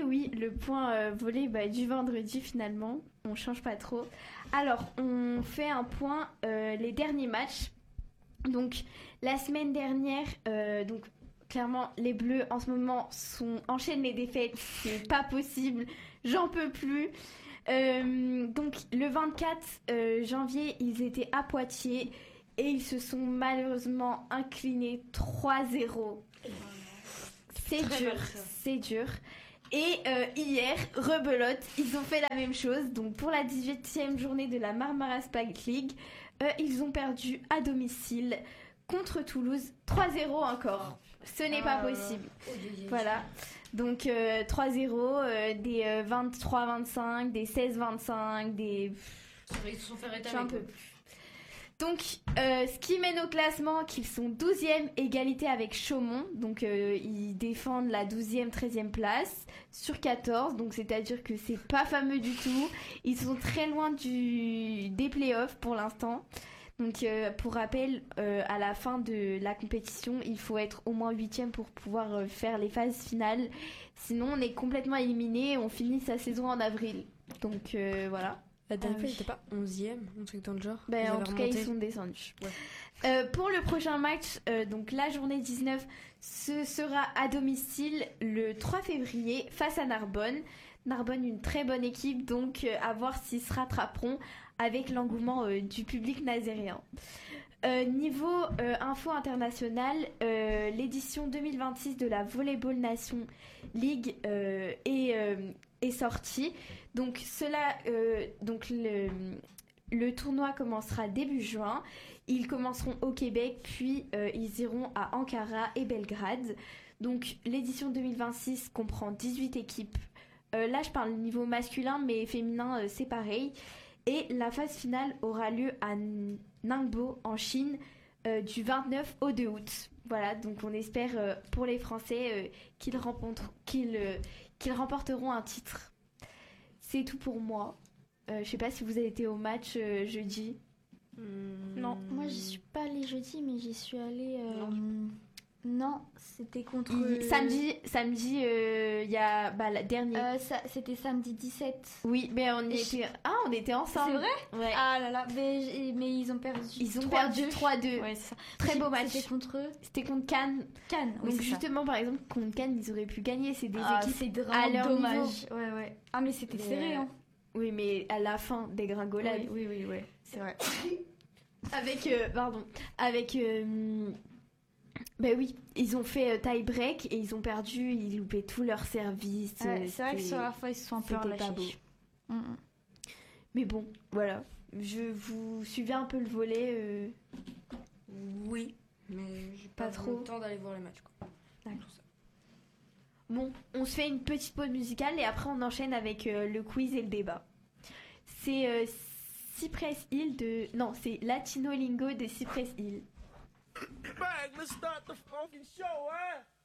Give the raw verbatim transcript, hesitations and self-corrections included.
Et oui, le point euh, volé bah, du vendredi finalement, on change pas trop. Alors, on fait un point euh, les derniers matchs. Donc, la semaine dernière, euh, donc clairement, les Bleus en ce moment sont enchaînent les défaites, c'est pas possible, j'en peux plus. Euh, donc, le vingt-quatre euh, janvier, ils étaient à Poitiers et ils se sont malheureusement inclinés trois zéro. C'est Très dur, mal, ça. c'est dur. Et euh, hier, rebelote, ils ont fait la même chose. Donc pour la dix-huitième journée de la Marmara Spike League, euh, ils ont perdu à domicile contre Toulouse trois zéro encore. Ce n'est pas Ah, possible. oh, yeah, yeah. Voilà. Donc euh, trois zéro, euh, des euh, vingt-trois vingt-cinq, des seize vingt-cinq, des... Ils se sont fait Je rétamer. suis un peu quoi. plus. Donc, euh, ce qui mène au classement, qu'ils sont douzième, égalité avec Chaumont. Donc, euh, ils défendent la douzième, treizième place sur quatorze. Donc, c'est-à-dire que c'est pas fameux du tout. Ils sont très loin du, des playoffs pour l'instant. Donc, euh, pour rappel, euh, à la fin de la compétition, il faut être au moins huitième pour pouvoir euh, faire les phases finales. Sinon, on est complètement éliminé. On finit sa saison en avril. Donc, euh, voilà. La dernière Ah fois, oui. il était pas onzième, un truc dans le genre. Ben, Ils en avaient tout cas, remonté. ils sont descendus. Ouais. Euh, pour le prochain match, euh, donc la journée dix-neuf, ce sera à domicile le trois février face à Narbonne. Narbonne, une très bonne équipe, donc euh, à voir s'ils se rattraperont avec l'engouement euh, du public nazaréen. Euh, niveau euh, info international, euh, l'édition deux mille vingt-six de la Volleyball Nation League euh, est, euh, est sortie. Donc, cela, euh, donc le, le tournoi commencera début juin. Ils commenceront au Québec, puis euh, ils iront à Ankara et Belgrade. Donc, l'édition deux mille vingt-six comprend dix-huit équipes. Euh, là, je parle niveau masculin, mais féminin, euh, c'est pareil. Et la phase finale aura lieu à Ningbo, en Chine, euh, du vingt-neuf au deux août. Voilà, donc on espère euh, pour les Français euh, qu'ils, remporteront, qu'ils, euh, qu'ils remporteront un titre. C'est tout pour moi. Euh, je sais pas si vous avez été au match euh, jeudi. Hmm. Non, moi j'y suis pas allée jeudi, mais j'y suis allée. euh, Non, c'était contre. Il- samedi, samedi, euh, il y a bah, la dernière. Euh, ça, c'était samedi dix-sept. Oui, mais on et était. Ah, on était ensemble. C'est vrai Ouais. Ah là là, mais, j'ai- mais ils ont perdu. Ils ont trois perdu deux. trois deux. Ouais, c'est ça. Très beau C'était match. contre eux. C'était contre Cannes. Cannes. Oui, Donc c'est ça. justement, par exemple, contre Cannes, ils auraient pu gagner. C'est des Ah, équipes c'est à vraiment leur dommage. Ouais, ouais. Ah, mais c'était Mais, serré, euh, hein. Oui, mais à la fin, des gringolades. Oui, oui, oui, ouais. C'est vrai. Avec, euh, pardon, avec, euh, ben oui, ils ont fait euh, tie break et ils ont perdu, ils loupaient tous leurs services. Ouais, euh, c'est vrai que c'était- sur la fois, ils se sont un peu c'était relâchés. pas beau. Mm, mm. Mais bon, voilà. Je vous suivez un peu le volet. euh, Oui, mais j'ai Pas pas, trop. trop le temps d'aller voir les matchs. Quoi. D'accord. Tout ça. Bon, on se fait une petite pause musicale et après on enchaîne avec euh, le quiz et le débat. C'est euh, Cypress Hill de... Non, c'est Latino Lingo de Cypress Hill. Bang, let's start the fucking show, huh?